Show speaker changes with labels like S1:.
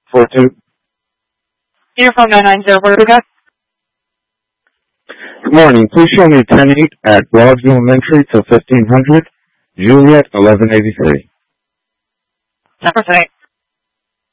S1: 42.
S2: Uniform 990, what do we got?
S1: Good morning. Please show me 10-8 at Broadview Elementary to 1500, Juliet 1183.
S2: 10%.